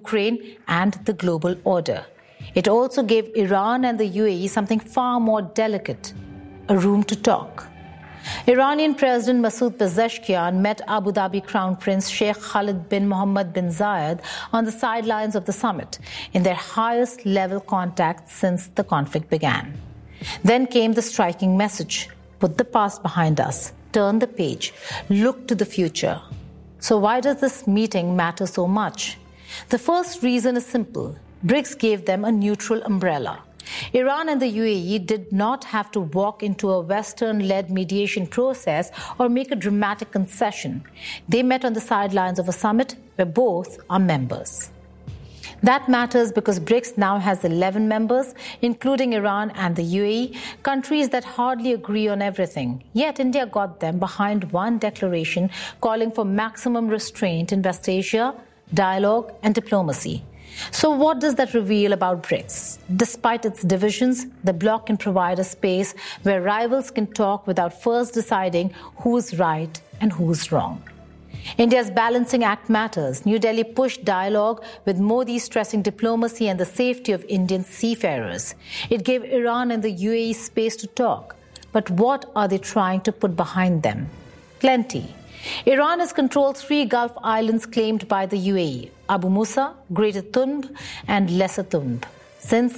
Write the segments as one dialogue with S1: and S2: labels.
S1: Ukraine and the global order. It also gave Iran and the UAE something far more delicate, a room to talk. Iranian President Masoud Pezeshkian met Abu Dhabi Crown Prince Sheikh Khalid bin Mohammed bin Zayed on the sidelines of the summit in their highest level contact since the conflict began. Then came the striking message: put the past behind us, turn the page, look to the future. So why does this meeting matter so much? The first reason is simple. BRICS gave them a neutral umbrella. Iran and the UAE did not have to walk into a Western-led mediation process or make a dramatic concession. They met on the sidelines of a summit where both are members. That matters because BRICS now has 11 members, including Iran and the UAE, countries that hardly agree on everything. Yet India got them behind one declaration calling for maximum restraint in West Asia, dialogue and diplomacy. So what does that reveal about BRICS? Despite its divisions, the bloc can provide a space where rivals can talk without first deciding who's right and who's wrong. India's balancing act matters. New Delhi pushed dialogue, with Modi stressing diplomacy and the safety of Indian seafarers. It gave Iran and the UAE space to talk. But what are they trying to put behind them? Plenty. Iran has controlled 3 Gulf islands claimed by the UAE: Abu Musa, Greater Tunb and Lesser Tunb, since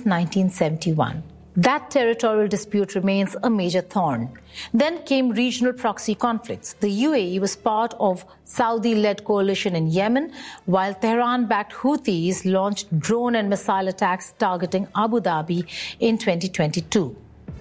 S1: 1971. That territorial dispute remains a major thorn. Then came regional proxy conflicts. The UAE was part of Saudi-led coalition in Yemen, while Tehran-backed Houthis launched drone and missile attacks targeting Abu Dhabi in 2022.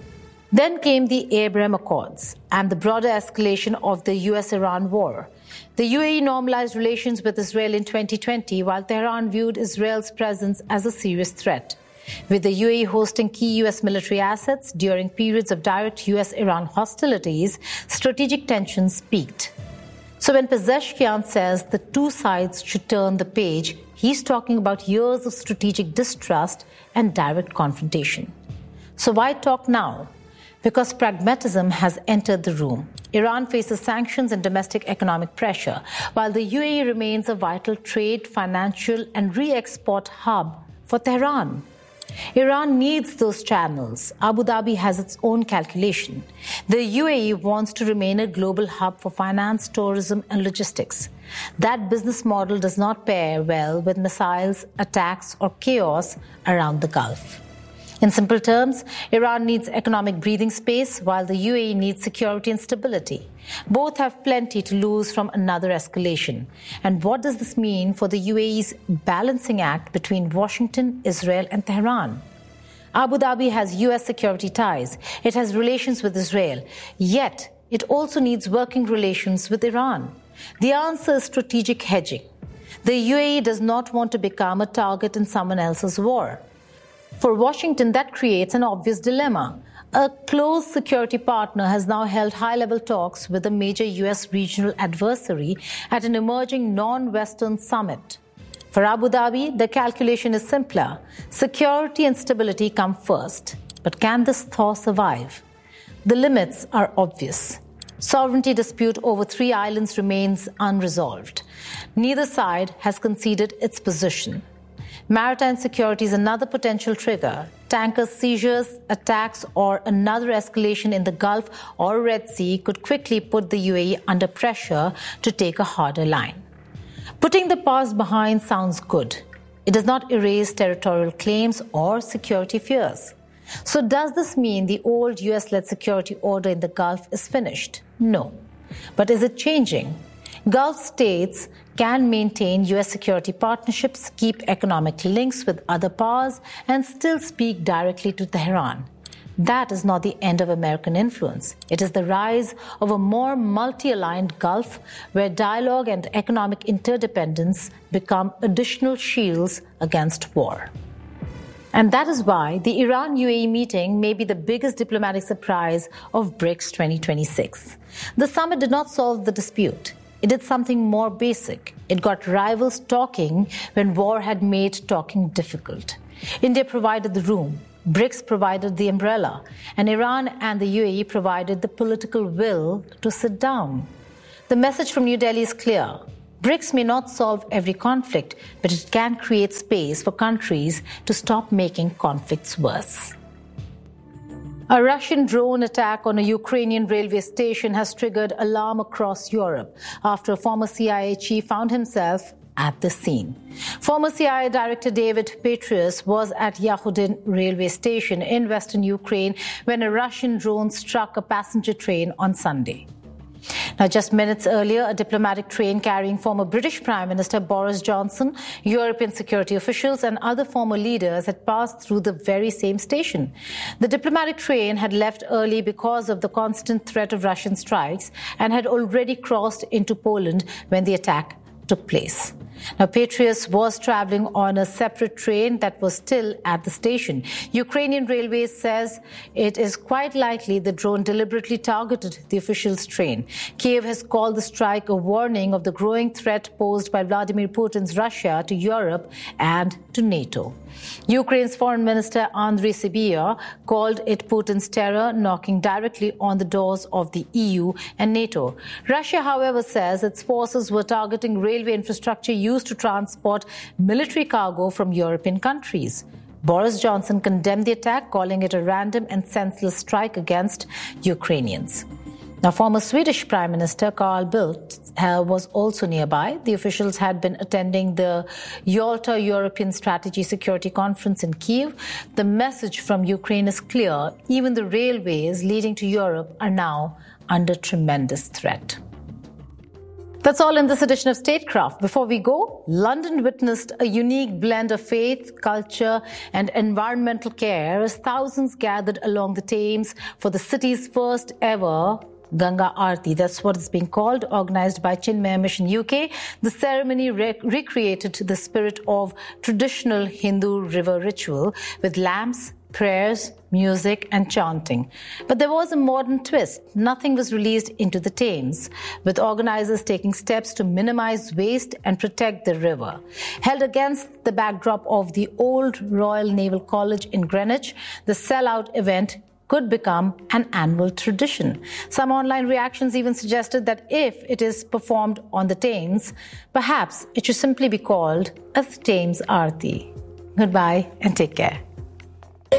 S1: Then came the Abraham Accords and the broader escalation of the US-Iran war. The UAE normalized relations with Israel in 2020, while Tehran viewed Israel's presence as a serious threat. With the UAE hosting key US military assets during periods of direct US-Iran hostilities, strategic tensions peaked. So when Pezeshkian says the two sides should turn the page, he's talking about years of strategic distrust and direct confrontation. So why talk now? Because pragmatism has entered the room. Iran faces sanctions and domestic economic pressure, while the UAE remains a vital trade, financial and re-export hub for Tehran. Iran needs those channels. Abu Dhabi has its own calculation. The UAE wants to remain a global hub for finance, tourism and logistics. That business model does not pair well with missiles, attacks or chaos around the Gulf. In simple terms, Iran needs economic breathing space, while the UAE needs security and stability. Both have plenty to lose from another escalation. And what does this mean for the UAE's balancing act between Washington, Israel and Tehran? Abu Dhabi has US security ties. It has relations with Israel. Yet, it also needs working relations with Iran. The answer is strategic hedging. The UAE does not want to become a target in someone else's war. For Washington, that creates an obvious dilemma. A close security partner has now held high-level talks with a major U.S. regional adversary at an emerging non-Western summit. For Abu Dhabi, the calculation is simpler. Security and stability come first. But can this thaw survive? The limits are obvious. Sovereignty dispute over 3 islands remains unresolved. Neither side has conceded its position. Maritime security is another potential trigger. Tanker seizures, attacks, or another escalation in the Gulf or Red Sea could quickly put the UAE under pressure to take a harder line. Putting the past behind sounds good. It does not erase territorial claims or security fears. So does this mean the old US-led security order in the Gulf is finished? No. But is it changing? Gulf states can maintain US security partnerships, keep economic links with other powers, and still speak directly to Tehran. That is not the end of American influence. It is the rise of a more multi-aligned Gulf where dialogue and economic interdependence become additional shields against war. And that is why the Iran-UAE meeting may be the biggest diplomatic surprise of BRICS 2026. The summit did not solve the dispute. It did something more basic. It got rivals talking when war had made talking difficult. India provided the room, BRICS provided the umbrella, and Iran and the UAE provided the political will to sit down. The message from New Delhi is clear. BRICS may not solve every conflict, but it can create space for countries to stop making conflicts worse. A Russian drone attack on a Ukrainian railway station has triggered alarm across Europe after a former CIA chief found himself at the scene. Former CIA Director David Petraeus was at Yahudin railway station in western Ukraine when a Russian drone struck a passenger train on Sunday. Now, just minutes earlier, a diplomatic train carrying former British Prime Minister Boris Johnson, European security officials and other former leaders had passed through the very same station. The diplomatic train had left early because of the constant threat of Russian strikes and had already crossed into Poland when the attack took place. Now, Petraeus was traveling on a separate train that was still at the station. Ukrainian Railways says it is quite likely the drone deliberately targeted the official's train. Kiev has called the strike a warning of the growing threat posed by Vladimir Putin's Russia to Europe and to NATO. Ukraine's Foreign Minister Andriy Sybiha called it Putin's terror knocking directly on the doors of the EU and NATO. Russia, however, says its forces were targeting railway infrastructure used to transport military cargo from European countries. Boris Johnson condemned the attack, calling it a random and senseless strike against Ukrainians. Now, former Swedish Prime Minister Carl Bildt was also nearby. The officials had been attending the Yalta European Strategy Security Conference in Kyiv. The message from Ukraine is clear. Even the railways leading to Europe are now under tremendous threat. That's all in this edition of Statecraft. Before we go, London witnessed a unique blend of faith, culture and environmental care as thousands gathered along the Thames for the city's first ever Ganga Aarti. That's what it's being called, organized by Chinmaya Mission UK. The ceremony recreated the spirit of traditional Hindu river ritual with lamps, prayers, music and chanting. But there was a modern twist. Nothing was released into the Thames, with organizers taking steps to minimize waste and protect the river. Held against the backdrop of the old Royal Naval College in Greenwich, the sellout event could become an annual tradition. Some online reactions even suggested that if it is performed on the Thames, perhaps it should simply be called a Thames Aarti. Goodbye and take care.